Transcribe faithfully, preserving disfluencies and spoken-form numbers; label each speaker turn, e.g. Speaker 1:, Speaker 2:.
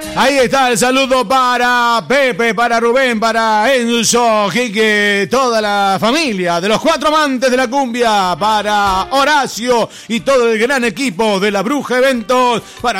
Speaker 1: Ahí está el saludo para Pepe, para Rubén, para Enzo, Quique, toda la familia de los cuatro amantes de la cumbia, para Horacio y todo el gran equipo de la Bruja Eventos, para